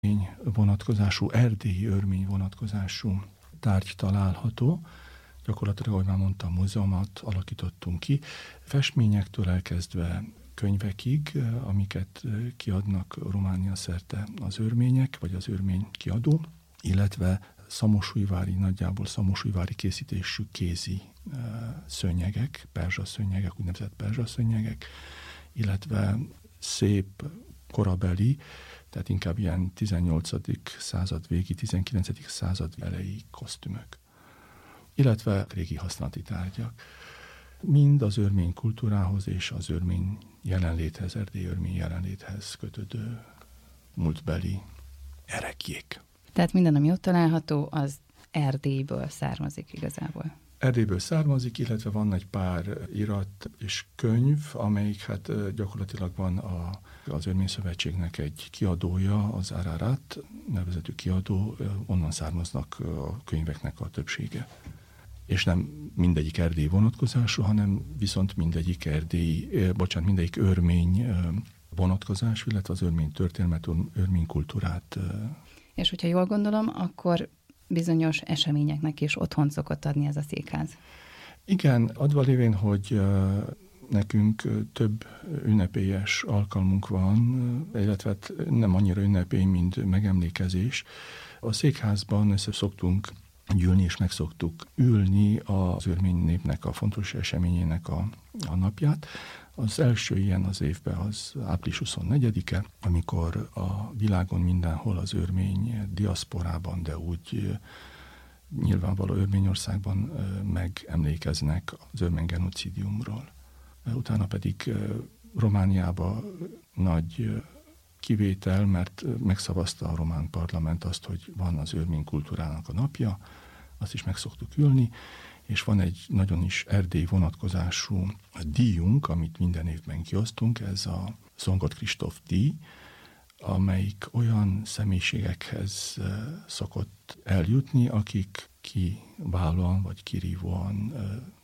vonatkozású, erdélyi örmény vonatkozású tárgy található. Gyakorlatilag, ahogy már mondtam, múzeumot alakítottunk ki. Festményektől elkezdve könyvekig, amiket kiadnak Románia szerte az örmények, vagy az örmény kiadó, illetve nagyjából szamosújvári készítésű kézi szőnyegek, perzsaszőnyegek, úgynevezett perzsaszőnyegek, illetve szép korabeli, tehát inkább ilyen 18. század végi, 19. század elejé kosztümök, illetve régi használati tárgyak. Mind az örmény kultúrához és az örmény jelenléthez, erdélyi örmény jelenléthez kötődő múltbeli ereklyék. Tehát minden, ami ott található, az Erdélyből származik igazából. Erdélyből származik, illetve van egy pár irat és könyv, amelyik hát gyakorlatilag van az Örmény Szövetségnek egy kiadója, az Ararat nevezetű kiadó, onnan származnak a könyveknek a többsége. És nem mindegyik erdélyi vonatkozású, hanem viszont mindegyik örmény vonatkozású, illetve az örmény történelmet, örmény kultúrát. És hogyha jól gondolom, akkor bizonyos eseményeknek is otthont szokott adni ez a székház. Igen, adva lévén, hogy nekünk több ünnepélyes alkalmunk van, illetve nem annyira ünnepély, mint megemlékezés. A székházban össze szoktunk gyűlni, és meg szoktuk ülni az örmény népnek a fontos eseményének a napját. Az első ilyen az évben az április 24-e, amikor a világon mindenhol az örmény diaszporában, de úgy nyilvánvaló Örményországban megemlékeznek az örmény genocidiumról. Utána pedig Romániában nagy kivétel, mert megszavazta a román parlament azt, hogy van az örmény kultúrának a napja, azt is meg szoktuk ülni, és van egy nagyon is erdélyi vonatkozású díjunk, amit minden évben kiosztunk, ez a Zongot Kristóf díj, amelyik olyan személyiségekhez szokott eljutni, akik kiválóan vagy kirívóan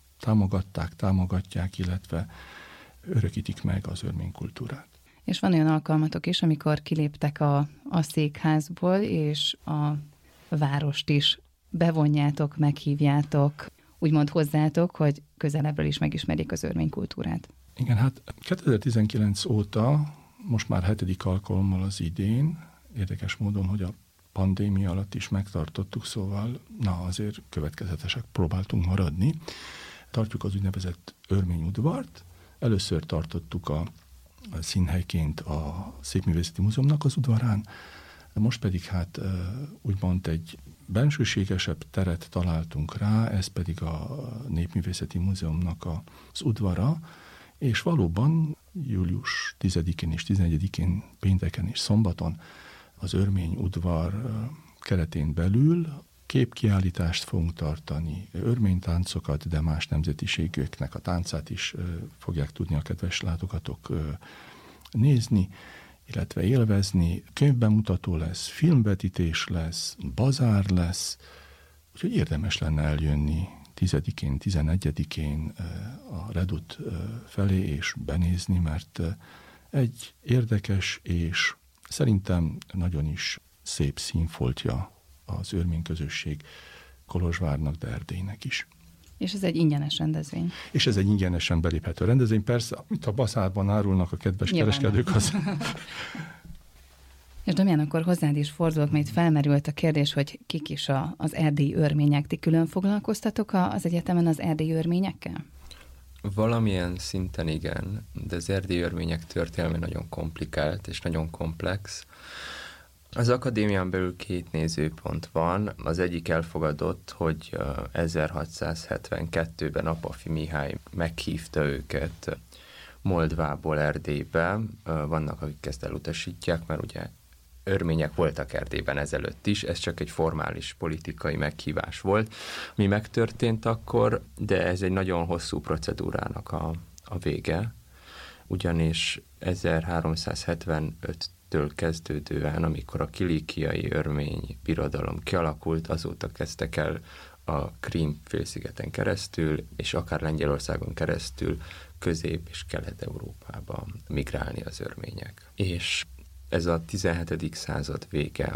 támogatják, illetve örökítik meg az örmény kultúrát. És van olyan alkalmatok is, amikor kiléptek a székházból, és a várost is bevonjátok, meghívjátok, úgymond hozzátok, hogy közelebbről is megismerjék az örmény kultúrát. Igen, hát 2019 óta, most már 7. alkalommal az idén, érdekes módon, hogy a pandémia alatt is megtartottuk, szóval azért következetesek próbáltunk maradni. Tartjuk az úgynevezett örmény udvart. Először tartottuk a színhelyként a Szépművészeti Múzeumnak az udvarán, most pedig hát úgymond egy bensőségesebb teret találtunk rá, ez pedig a Népművészeti Múzeumnak az udvara, és valóban július 10-én és 11-én, pénteken és szombaton az örmény udvar keretén belül képkiállítást fogunk tartani, örmény táncokat, de más nemzetiségeknek a táncát is fogják tudni a kedves látogatók nézni, illetve élvezni. Könyvbemutató lesz, filmvetítés lesz, bazár lesz, úgyhogy érdemes lenne eljönni 10-én, 11-én a Redut felé és benézni, mert egy érdekes és szerintem nagyon is szép színfoltja az örmény közösség Kolozsvárnak, de Erdélynek is. És ez egy ingyenes rendezvény. És ez egy ingyenesen beléphető rendezvény. Persze, amit a baszárban árulnak a kedves kereskedők, az... És Damián, akkor hozzád is fordulok, mert felmerült a kérdés, hogy kik is az erdélyi örmények. Ti külön foglalkoztatok az egyetemen az erdélyi örményekkel? Valamilyen szinten igen, de az erdélyi örmények történelme nagyon komplikált és nagyon komplex. Az akadémián belül 2 nézőpont van. Az egyik elfogadott, hogy 1672-ben Apafi Mihály meghívta őket Moldvából Erdélybe. Vannak, akik ezt elutasítják, mert ugye örmények voltak Erdélyben ezelőtt is, ez csak egy formális politikai meghívás volt, ami megtörtént akkor, de ez egy nagyon hosszú procedúrának a vége, ugyanis 1375-től kezdődően, amikor a kilíkiai örmény birodalom kialakult, azóta kezdtek el a Krím-félszigeten keresztül, és akár Lengyelországon keresztül Közép- és Kelet-Európába migrálni az örmények. És ez a 17. század vége,